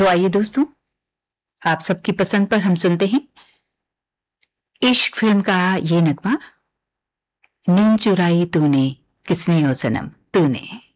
तो आइए दोस्तों, आप सबकी पसंद पर हम सुनते हैं इश्क फिल्म का ये नगमा, नींद चुराई तूने किसने ओ सनम तूने।